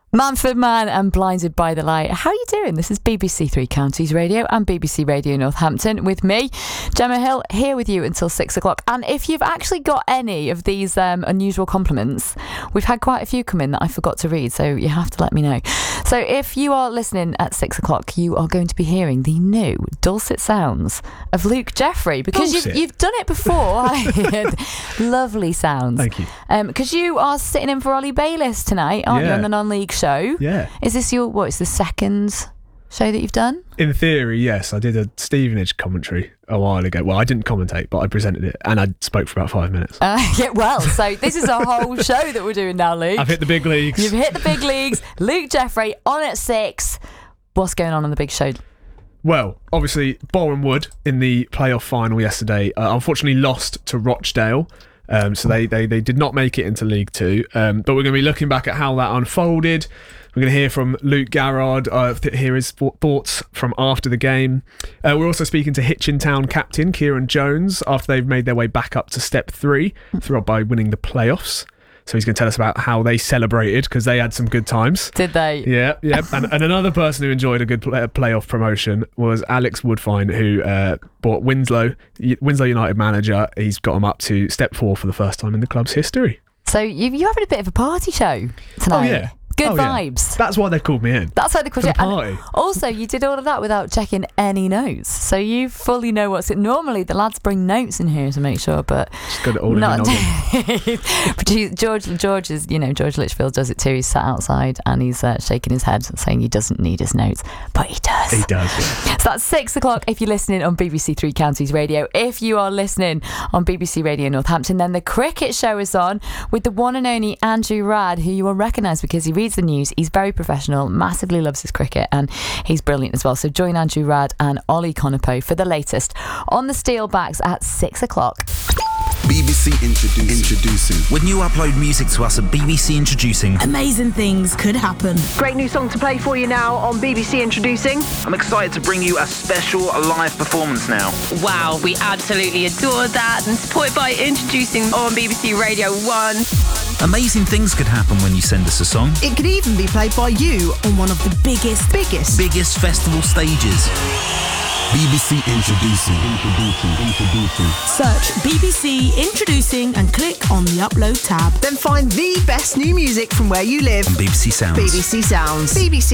Manfred Mann and Blinded by the Light. How are you doing? This is BBC Three Counties Radio and BBC Radio Northampton with me, Gemma Hill, here with you until 6 o'clock. And if you've actually got any of these unusual compliments, we've had quite a few come in that I forgot to read, so you have to let me know. So if you are listening at 6 o'clock, you are going to be hearing the new dulcet sounds of Luke Jeffrey, because you've done it before. Lovely sounds. Thank you. Because you are sitting in for Ollie Bayliss tonight, aren't you, on the non-league show? Yeah. Is this it's the second show that you've done? In theory, yes. I did a Stevenage commentary a while ago. Well, I didn't commentate, but I presented it and I spoke for about 5 minutes. So this is a whole show that we're doing now, Luke. I've hit the big leagues. You've hit the big leagues. Luke Jeffrey on at 6. What's going on the big show? Well, obviously, Boreham Wood in the playoff final yesterday unfortunately lost to Rochdale. So they did not make it into League Two. But we're going to be looking back at how that unfolded. We're going to hear from Luke Garrard, hear his thoughts from after the game. We're also speaking to Hitchin Town captain Kieran Jones after they've made their way back up to Step 3 by winning the playoffs. So he's going to tell us about how they celebrated, because they had some good times. Did they? Yeah. And another person who enjoyed a good playoff promotion was Alex Woodfine, who bought Winslow United manager. He's got him up to Step 4 for the first time in the club's history. So you're having a bit of a party show tonight. Oh, yeah. Good vibes. Yeah. That's why they called me in. That's why they called you in. Party. Also, you did all of that without checking any notes. So you fully know what's it. Normally, the lads bring notes in here to make sure, but just got it all in my noggin. George is, George Litchfield does it too. He's sat outside and he's shaking his head, saying he doesn't need his notes, but he does. He does. Yeah. So that's 6 o'clock if you're listening on BBC Three Counties Radio. If you are listening on BBC Radio Northampton, then the cricket show is on with the one and only Andrew Rad, who you will recognise because he reads the news. He's very professional, massively loves his cricket, and he's brilliant as well. So join Andrew Rad and Ollie Conopo for the latest on the Steel Backs at 6 o'clock. BBC Introducing. When you upload music to us at BBC Introducing, amazing things could happen. Great new song to play for you now on BBC Introducing. I'm excited to bring you a special live performance now. Wow, we absolutely adore that, and supported by Introducing on BBC Radio 1. Amazing things could happen when you send us a song. It could even be played by you on one of the biggest festival stages. BBC Introducing. Search BBC Introducing and click on the Upload tab. Then find the best new music from where you live. On BBC Sounds. BBC Sounds. BBC